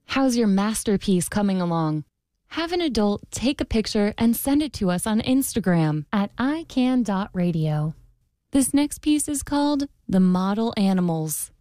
How's your masterpiece coming along? Have an adult take a picture and send it to us on Instagram at ican.radio. This next piece is called The Model Animals.